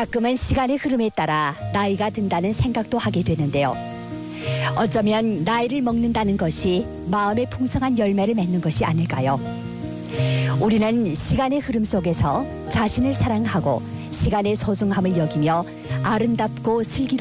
가끔은 시간의 흐름에 따라 나이가 든다는 생각도 하게 되는데요. 어쩌면 나이를 먹는다는 것이 마음의 풍성한 열매를 맺는 것이 아닐까요? 우리는 시간의 흐름 속에서 자신을 사랑하고 시간의 소중함을 여기며 아름답고 슬기로운